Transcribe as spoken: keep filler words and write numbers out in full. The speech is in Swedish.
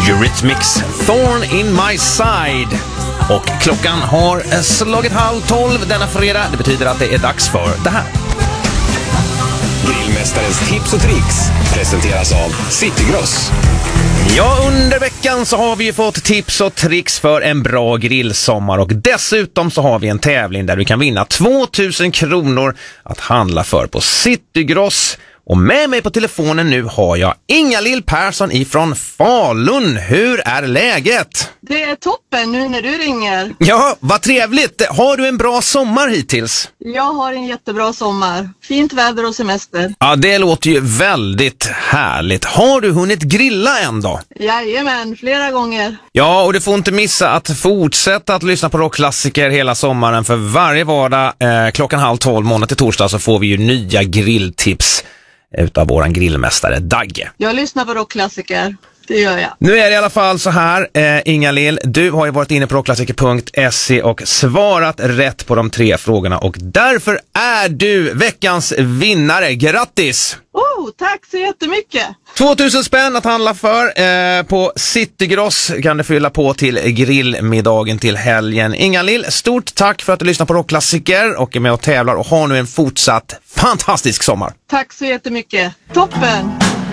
Eurythmics, Thorn in my side. Och klockan har slagit halv tolv denna fredag. Det betyder att det är dags för det här. Grillmästarens tips och tricks presenteras av Citygross. Ja, under veckan så har vi ju fått tips och tricks för en bra grillsommar. Och dessutom så har vi en tävling där du kan vinna tvåtusen kronor att handla för på Citygross. Och med mig på telefonen nu har jag Inga-Lill Persson ifrån Falun. Hur är läget? Det är toppen nu när du ringer. Ja, vad trevligt. Har du en bra sommar hittills? Jag har en jättebra sommar. Fint väder och semester. Ja, det låter ju väldigt härligt. Har du hunnit grilla än då? Jajamän, flera gånger. Ja, och du får inte missa att fortsätta att lyssna på rockklassiker hela sommaren. För varje vardag eh, klockan halv tolv, måndag till torsdag, så får vi ju nya grilltips utav våran grillmästare Dagge. Jag lyssnar på rockklassiker, det gör jag. Nu är det i alla fall så här, eh, Inga-Lill, du har ju varit inne på rockklassiker punkt se och svarat rätt på de tre frågorna. Och därför är du veckans vinnare. Grattis! Oh, tack så jättemycket! tvåtusen spänn att handla för. Eh, på Citygross kan du fylla på till grillmiddagen till helgen. Inga-Lill, stort tack för att du lyssnar på rockklassiker och är med och tävlar. Och har nu en fortsatt fantastisk sommar. Tack så jättemycket. Toppen!